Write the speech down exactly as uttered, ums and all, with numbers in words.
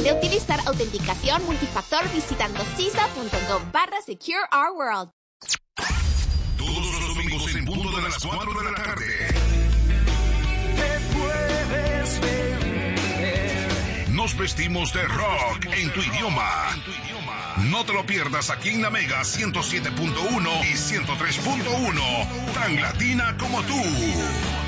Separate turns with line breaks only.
de utilizar autenticación multifactor visitando cisa.gov barra Secure Our World.
Todos los domingos en punto de las cuatro de la tarde.
Te puedes ver.
Nos vestimos de rock en tu idioma. No te lo pierdas aquí en la Mega ciento siete punto uno y ciento tres punto uno. Tan latina como tú.